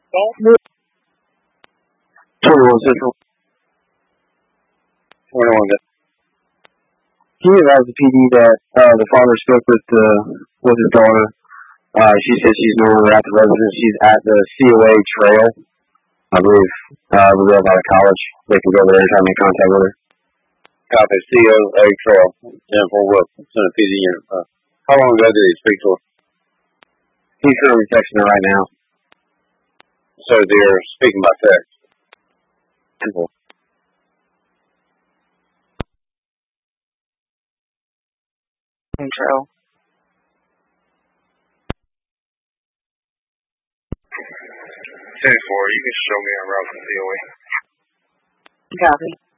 21 Central. 21 good. Can you advise the PD that the father spoke with his daughter? She said she's no longer at the residence. She's at the COA trail. I believe we live out of college. They can go over there anytime in contact with her. Copy. COA trail. 10-4 Wilson. Send a PD unit. How long ago did he speak to her? He's currently texting her right now. So they're speaking by text. Simple. Trail. 10-4, you can show me en route to COA. Copy.